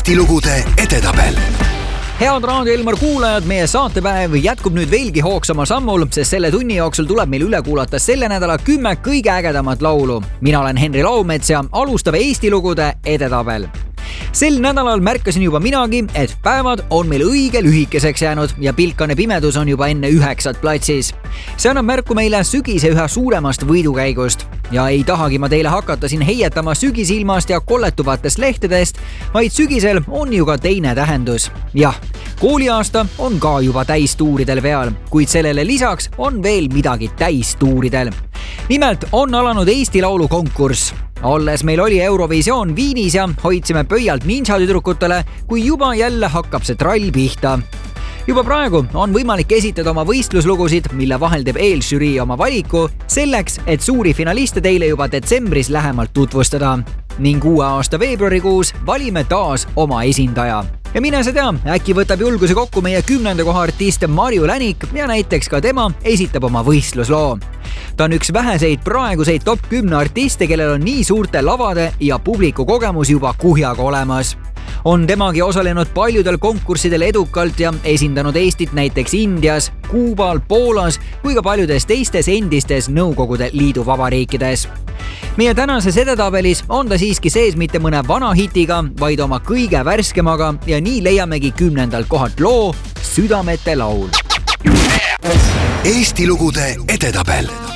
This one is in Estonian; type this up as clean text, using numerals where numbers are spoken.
Eesti lugude edetabel. Head Raadio Elmar kuulajad, meie saatepäev jätkub nüüd veelgi hoogsama sammul, sest selle tunni jooksul tuleb meil üle kuulata selle nädala 10 kõige ägedamat laulu. Mina olen Henri Laumets ja alustab Eesti lugude edetabel. Sel nädalal märkasin juba minagi, et päevad on meil õige lühikeseks jäänud ja pilkane pimedus on juba enne 9 platsis. See annab märku meile sügise üha suuremast võidukäigust. Ja ei tahagi ma teile hakata siin heietama sügisilmast ja kolletuvatest lehtedest, vaid sügisel on ju ka teine tähendus. Jah, kooliaasta on ka juba täistuuridel peal, kuid sellele lisaks on veel midagi täistuuridel. Nimelt on alanud Eesti Laulu konkurss. Alles meil oli Eurovisioon Viinis ja hoidsime pöialt ninja-tüdrukutele, kui juba jälle hakkab see trall pihta. Juba praegu on võimalik esitada oma võistluslugusid, mille vahel teeb eelžürii oma valiku selleks, et suuri finaliste teile juba detsembris lähemalt tutvustada. Ning uue aasta veebruarikuus valime taas oma esindaja. Ja mine sa tea, äkki võtab julguse kokku meie 10. koha artist Marju Länik ja näiteks ka tema esitab oma võistlusloo. Ta on üks väheseid praeguseid top 10 artiste, kellel on nii suurte lavade ja publiku kogemus juba kuhjaga olemas. On temagi osalenud paljudel konkurssidel edukalt ja esindanud Eestit näiteks Indias, Kuubal, Poolas kui ka paljudes teistes endistes Nõukogude Liidu vabariikides. Meie tänases edetabelis on ta siiski sees mitte mõne vana hitiga, vaid oma kõige värskemaga ja nii leiamegi 10. kohalt loo Südamete laul. Eesti lugude edetabel.